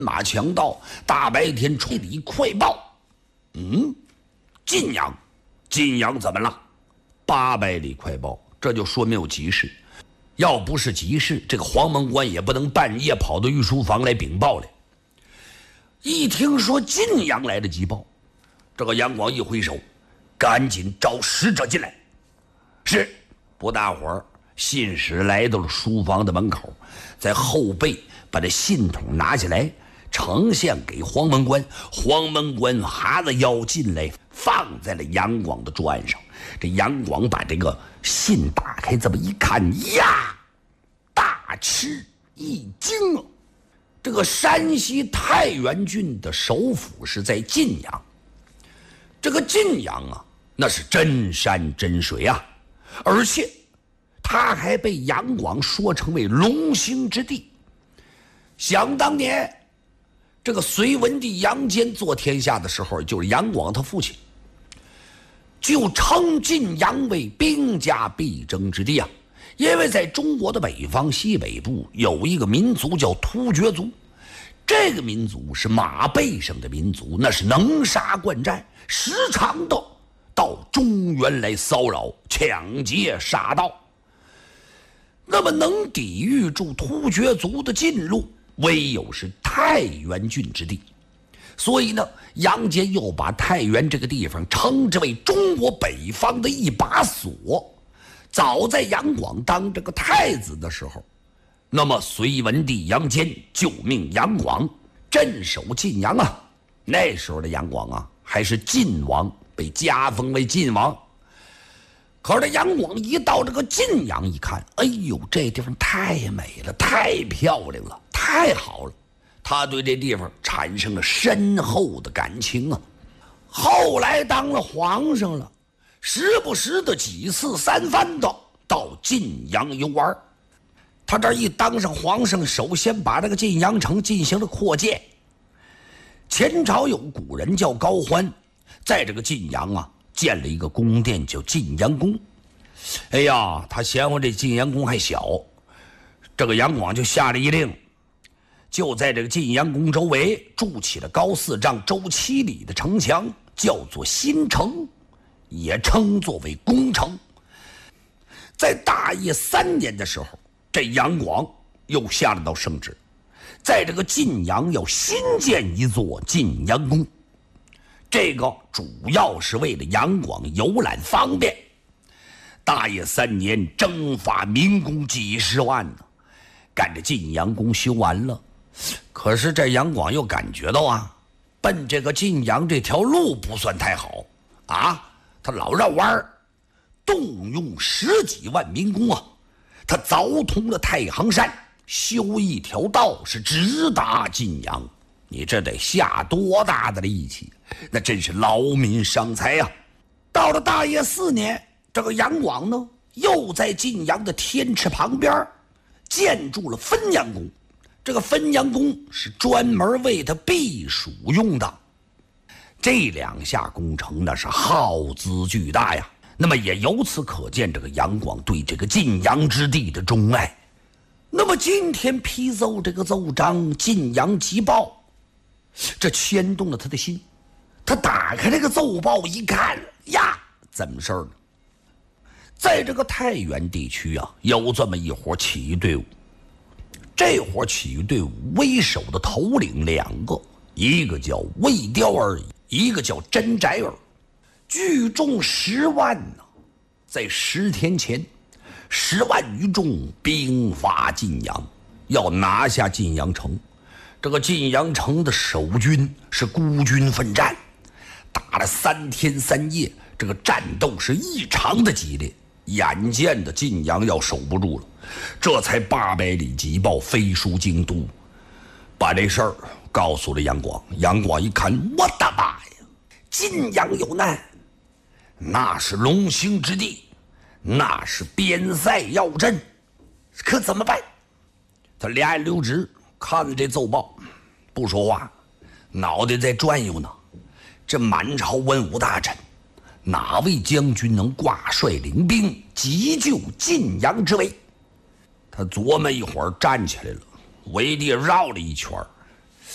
马强盗大白天传里快报，晋阳怎么了？800里快报，这就说明有急事。要不是急事，这个黄门官也不能半夜跑到御书房来禀报来。一听说晋阳来的急报，这个杨广一挥手，赶紧召使者进来。是，不大会儿，信使来到了书房的门口，在后背把这信筒拿下来，呈现给黄门官。黄门官哈着腰进来，放在了杨广的桌案上。这杨广把这个信打开，这么一看呀，大吃一惊啊！这个山西太原郡的首府是在晋阳，这个晋阳啊，那是真山真水啊，而且他还被杨广说成为龙兴之地。想当年，这个隋文帝杨坚做天下的时候，就是杨广他父亲，就称晋阳为兵家必争之地啊。因为在中国的北方西北部有一个民族叫突厥族，这个民族是马背上的民族，那是能杀惯战，时常的到中原来骚扰、抢劫、杀盗。那么能抵御住突厥族的进路，唯有是太原郡之地。所以呢，杨坚又把太原这个地方称之为中国北方的一把锁。早在杨广当这个太子的时候，那么隋文帝杨坚就命杨广镇守晋阳啊。那时候的杨广啊，还是晋王，被加封为晋王。可是这杨广一到这个晋阳一看，哎呦，这地方太美了，太漂亮了，太好了，他对这地方产生了深厚的感情啊。后来当了皇上了，时不时的几次三番的到晋阳游玩。他这一当上皇上，首先把这个晋阳城进行了扩建。前朝有古人叫高欢，在这个晋阳啊建了一个宫殿，叫晋阳宫。哎呀，他嫌我这晋阳宫还小，这个杨广就下了一令，就在这个晋阳宫周围筑起了高4丈、周7里的城墙，叫做新城，也称作为宫城。在大业3年的时候，这杨广又下了道圣旨，在这个晋阳要新建一座晋阳宫。这个主要是为了杨广游览方便。大业3年，征发民工几十万呢，赶着晋阳宫修完了。可是这杨广又感觉到啊，奔这个晋阳这条路不算太好啊，他老绕弯儿，动用10几万民工啊，他凿通了太行山，修一条道是直达晋阳。你这得下多大的力气，那真是劳民伤财啊。到了大业4年，这个杨广呢，又在晋阳的天池旁边建筑了汾阳宫。这个汾阳宫是专门为他避暑用的。这2下工程那是耗资巨大呀。那么也由此可见，这个杨广对这个晋阳之地的钟爱。那么今天批奏这个奏章，晋阳急报，这牵动了他的心。他打开这个奏报一看呀，怎么事儿呢？在这个太原地区啊，有这么一伙起义队伍。这伙起义队伍为首的头领2个，一个叫魏雕儿，一个叫甄宅儿，聚众10万呢。在10天前，10万余众兵发晋阳，要拿下晋阳城。这个晋阳城的守军是孤军奋战，打了3天3夜，这个战斗是异常的激烈。眼见的晋阳要守不住了，这才800里急报飞书京都，把这事儿告诉了杨广。杨广一看，我的妈呀，晋阳有难，那是龙兴之地，那是边塞要镇，可怎么办？他俩眼溜直看着这奏报，不说话，脑袋在转悠呢。这满朝文武大臣，哪位将军能挂帅领兵急救晋阳之危？他琢磨一会儿，站起来了，围地绕了一圈。